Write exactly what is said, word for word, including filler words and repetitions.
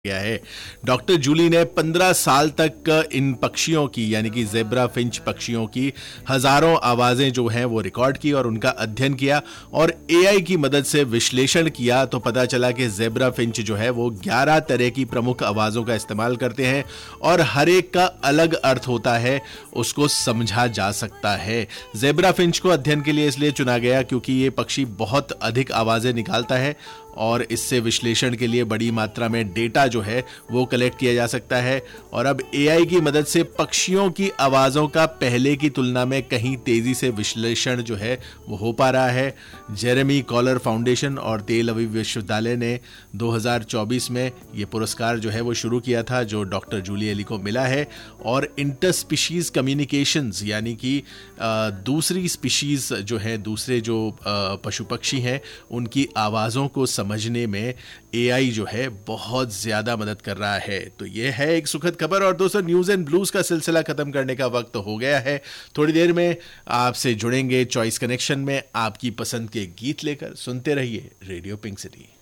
गया है। डॉक्टर जूली ने पंद्रह साल तक इन पक्षियों की यानी कि ज़ेब्रा फिंच पक्षियों की हजारों आवाजें जो हैं वो रिकॉर्ड की और उनका अध्ययन किया और एआई की मदद से विश्लेषण किया तो पता चला कि ज़ेब्रा फिंच जो है वो ग्यारह तरह की प्रमुख आवाजों का इस्तेमाल करते हैं और हर एक का अलग अर्थ होता है, उसको समझा जा सकता है। ज़ेब्रा फिंच को अध्ययन के लिए इसलिए चुना गया क्योंकि ये पक्षी बहुत अधिक आवाजें निकालता है और इससे विश्लेषण के लिए बड़ी मात्रा में डेटा जो है वो कलेक्ट किया जा सकता है और अब एआई की मदद से पक्षियों की आवाज़ों का पहले की तुलना में कहीं तेज़ी से विश्लेषण जो है वो हो पा रहा है। जेरेमी कॉलर फाउंडेशन और तेल अवीव विश्वविद्यालय ने दो हज़ार चौबीस में ये पुरस्कार जो है वो शुरू किया था जो डॉक्टर जूली एली को मिला है और इंटरस्पीशीज कम्युनिकेशंस यानी कि दूसरी स्पीशीज जो है दूसरे जो पशु पक्षी हैं उनकी आवाज़ों को समझने में एआई जो है बहुत ज्यादा मदद कर रहा है। तो यह है एक सुखद खबर और दोस्तों न्यूज एंड ब्लूज का सिलसिला खत्म करने का वक्त हो गया है। थोड़ी देर में आपसे जुड़ेंगे चॉइस कनेक्शन में आपकी पसंद के गीत लेकर। सुनते रहिए रेडियो पिंक सिटी।